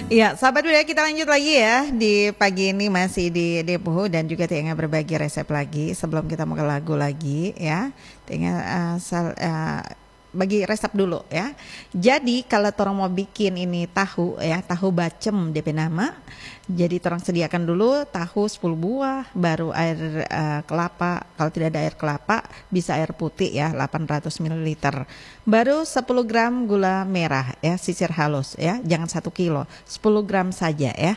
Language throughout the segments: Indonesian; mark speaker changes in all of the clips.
Speaker 1: Ya, sahabat budaya kita lanjut lagi ya di pagi ini masih di Depo dan juga Tienga berbagi resep lagi sebelum kita mau ke lagu lagi ya. Tienga bagi resep dulu ya. Jadi kalau torang mau bikin ini tahu ya, tahu bacem DP nama. Jadi torang sediakan dulu tahu 10 buah, baru air kelapa. Kalau tidak ada air kelapa bisa air putih ya 800 ml. Baru 10 gram gula merah ya, sisir halus ya, jangan 1 kilo, 10 gram saja ya.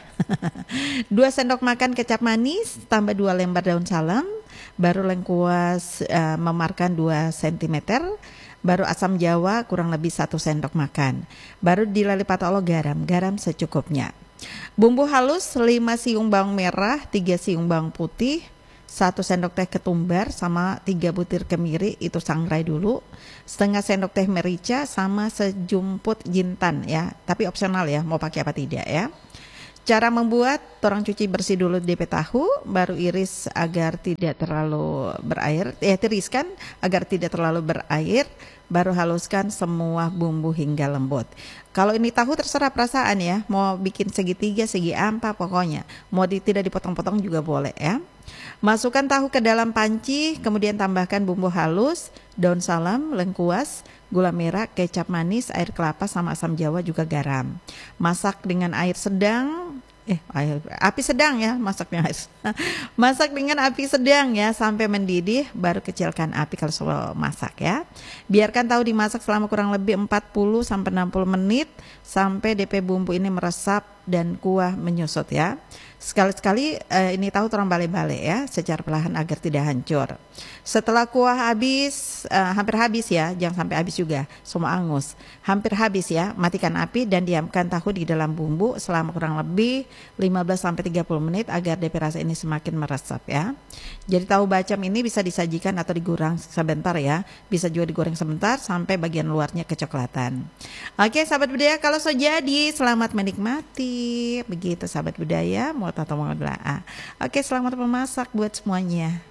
Speaker 1: 2 sendok makan kecap manis, tambah 2 lembar daun salam, baru lengkuas memarkan 2 cm. Baru asam jawa kurang lebih 1 sendok makan. Baru dilalipat olo garam secukupnya. Bumbu halus 5 siung bawang merah, 3 siung bawang putih, 1 sendok teh ketumbar sama 3 butir kemiri itu sangrai dulu. Setengah sendok teh merica sama sejumput jintan ya. Tapi opsional ya, mau pakai apa tidak ya. Cara membuat, torang cuci bersih dulu DP tahu, baru iris agar tidak terlalu berair, tiriskan agar tidak terlalu berair, baru haluskan semua bumbu hingga lembut. Kalau ini tahu terserah perasaan ya, mau bikin segitiga, segi empat pokoknya, mau tidak dipotong-potong juga boleh ya. Masukkan tahu ke dalam panci, kemudian tambahkan bumbu halus, daun salam, lengkuas, gula merah, kecap manis, air kelapa sama asam jawa juga garam. Masak dengan air sedang, api sedang ya masaknya. Masak dengan api sedang ya sampai mendidih, baru kecilkan api kalau sudah masak ya. Biarkan tahu dimasak selama kurang lebih 40 sampai 60 menit sampai DP bumbu ini meresap dan kuah menyusut ya. Sekali-sekali ini tahu torang balik-balik ya secara perlahan agar tidak hancur. Setelah kuah habis, hampir habis ya, jangan sampai habis juga, semua angus. Hampir habis ya, matikan api dan diamkan tahu di dalam bumbu selama kurang lebih 15 sampai 30 menit agar DP rasa ini semakin meresap ya. Jadi tahu bacem ini bisa disajikan atau digoreng sebentar ya, bisa juga digoreng sebentar sampai bagian luarnya kecoklatan. Oke sahabat budaya, kalau so jadi selamat menikmati. Begitu sahabat budaya, mau atau mau doa. Oke, selamat memasak buat semuanya.